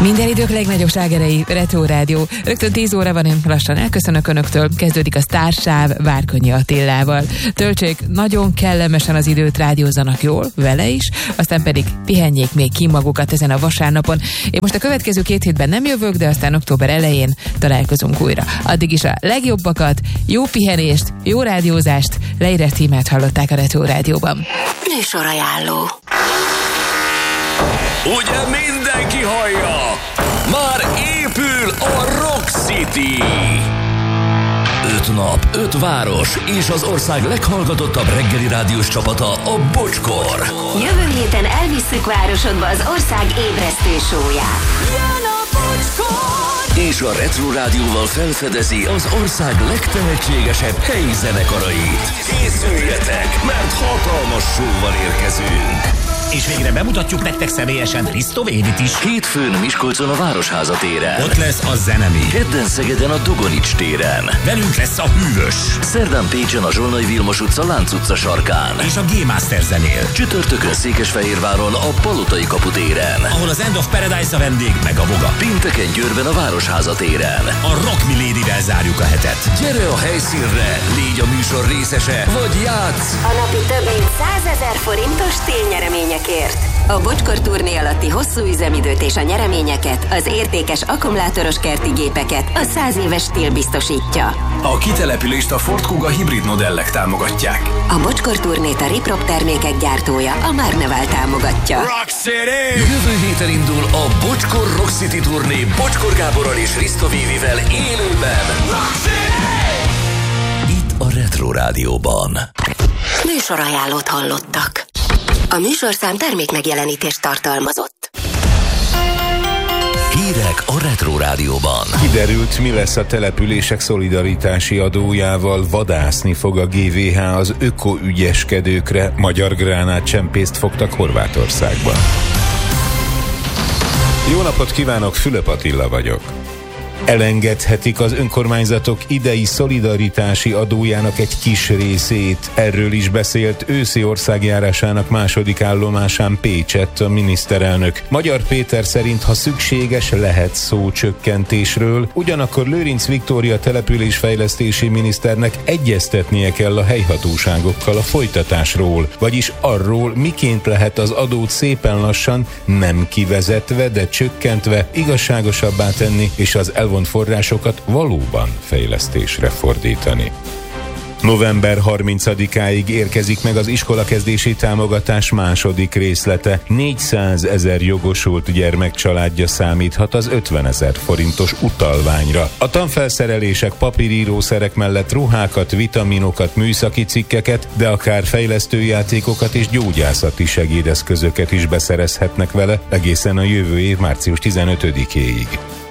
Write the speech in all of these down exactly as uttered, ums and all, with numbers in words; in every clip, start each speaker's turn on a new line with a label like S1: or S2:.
S1: Minden idők legnagyobb slágerei, Retro Rádió. Rögtön tíz óra van, én lassan elköszönök önöktől. Kezdődik a Sztársáv Várkonyi Attilával. Töltsék nagyon kellemesen az időt, rádiózzanak jól, vele is, aztán pedig pihenjék még ki magukat ezen a vasárnapon. Én most a következő két hétben nem jövök, de aztán október elején találkozunk újra. Addig is a legjobbakat, jó pihenést, jó rádiózást, Leírt Tímát hallották a Retro Rádióban.
S2: Műsorajánló.
S3: Ugye mindenki hallja? Már épül a Rock City! Öt nap, öt város és az ország leghallgatottabb reggeli rádiós csapata, a Bocskor.
S2: Jövő héten elvisszük városodba az ország ébresztő sóját. Jön a Bocskor!
S3: És a Retro Rádióval felfedezi az ország legtehetségesebb helyi zenekarait. Készüljetek, mert hatalmas showval érkezünk!
S4: És végre bemutatjuk nektek személyesen Risto Védit is.
S3: Hétfőn Miskolcon a Városháza téren.
S4: Ott lesz a Zenemi.
S3: Kedden Szegeden a Dogonics téren.
S4: Velünk lesz a Hűvös.
S3: Szerdán Pécsen a Zsolnai Vilmos utca Lánc utca sarkán.
S4: És a G-Master zenél.
S3: Csütörtökön Székesfehérváron a Palotai kapu téren.
S4: Ahol az End of Paradise a vendég, meg a Voga.
S3: Pénteken Győrben a Városháza téren.
S4: A Rock Milady-vel zárjuk a hetet.
S3: Gyere a helyszínre, légy a műsor részese, vagy játsz!
S2: A napi több mint százezer forintos télnyeremények. A Bocskor turné alatti hosszú üzemidőt és a nyereményeket, az értékes akkumulátoros kerti gépeket a száz éves stíl biztosítja.
S5: A kitelepülést a Ford Kuga hibrid modellek támogatják.
S2: A Bocskor turnét a Riprop termékek gyártója, a Márneval támogatja.
S3: Rock City! Jövő héten indul a Bocskor Rock City turné Bocskor Gáborral és Risto Vévivel élőben. Rock City! Itt a Retro Rádióban.
S2: Műsorajánlót hallottak. A műsorszám termékmegjelenítést tartalmazott.
S3: Hírek a Retro Rádióban.
S6: Kiderült, mi lesz a települések szolidaritási adójával. Vadászni fog a gé vé há az ökoügyeskedőkre. Magyar gránátcsempészt fogtak Horvátországban. Jó napot kívánok, Fülöp Attila vagyok. Elengedhetik az önkormányzatok idei szolidaritási adójának egy kis részét. Erről is beszélt őszi országjárásának második állomásán Pécsett a miniszterelnök. Magyar Péter szerint, ha szükséges, lehet szó csökkentésről, ugyanakkor Lőrinc Viktória településfejlesztési miniszternek egyeztetnie kell a helyhatóságokkal a folytatásról, vagyis arról, miként lehet az adót szépen lassan, nem kivezetve, de csökkentve igazságosabbá tenni, és az elvont forrásokat valóban fejlesztésre fordítani. november harmincadikáig érkezik meg az iskolakezdési támogatás második részlete. négyszázezer jogosult gyermek családja számíthat az ötvenezer forintos utalványra. A tanfelszerelések, papírírószerek mellett ruhákat, vitaminokat, műszaki cikkeket, de akár fejlesztőjátékokat és gyógyászati segédeszközöket is beszerezhetnek vele egészen a jövő év március tizenötödikéig.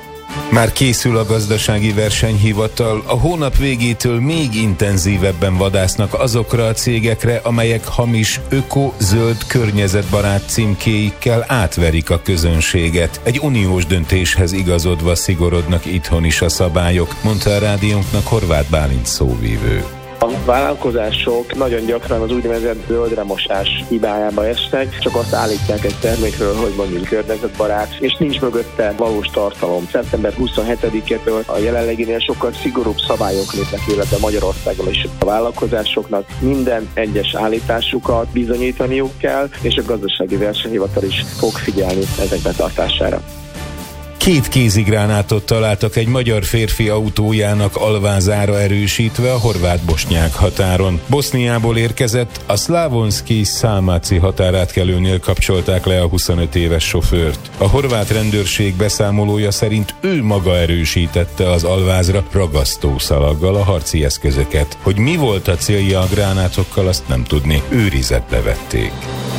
S6: Már készül a gazdasági versenyhivatal, a hónap végétől még intenzívebben vadásznak azokra a cégekre, amelyek hamis öko-zöld környezetbarát címkéikkel átverik a közönséget. Egy uniós döntéshez igazodva szigorodnak itthon is a szabályok, mondta a rádiónknak Horváth Bálint szóvívő.
S7: A vállalkozások nagyon gyakran az úgynevezett zöldremosás hibájába esnek, csak azt állítják egy termékről, hogy mondjuk környezetbarát, és nincs mögötte valós tartalom. szeptember huszonhetedikétől a jelenleginél sokkal szigorúbb szabályok lépnek életbe Magyarországon, és a vállalkozásoknak minden egyes állításukat bizonyítaniuk kell, és a gazdasági versenyhivatal is fog figyelni ezek betartására.
S6: Két kézigránátot találtak egy magyar férfi autójának alvázára erősítve a horvát-bosnyák határon. Boszniából érkezett, a Slavonski-Számáci határátkelőnél kapcsolták le a huszonöt éves sofőrt. A horvát rendőrség beszámolója szerint ő maga erősítette az alvázra ragasztószalaggal a harci eszközöket. Hogy mi volt a célja a gránátokkal, azt nem tudni. Őrizetbe vették.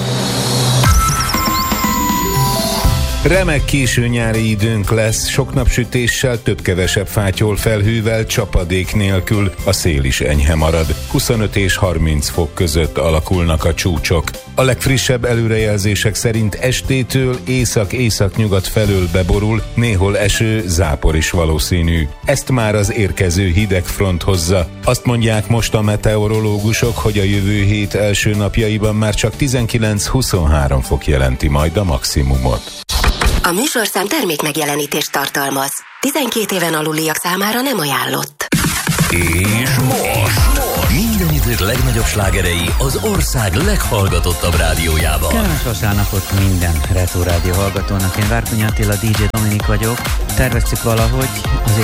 S6: Remek késő nyári időnk lesz, sok napsütéssel, több-kevesebb fátyol felhővel, csapadék nélkül, a szél is enyhe marad. huszonöt és harminc fok között alakulnak a csúcsok. A legfrissebb előrejelzések szerint estétől észak-északnyugat felől beborul, néhol eső, zápor is valószínű. Ezt már az érkező hideg front hozza. Azt mondják most a meteorológusok, hogy a jövő hét első napjaiban már csak tizenkilenc-huszonhárom fok jelenti majd a maximumot.
S2: A műsorszám termék megjelenítést tartalmaz. tizenkét éven aluliak számára nem ajánlott.
S3: És most minden idők legnagyobb slágerei az ország leghallgatottabb rádiójában.
S8: Kellemes vasárnapot minden Retro Rádió hallgatónak. Én Várkonyi Attila, dé dzsé Dominik vagyok. Terveztük valahogy az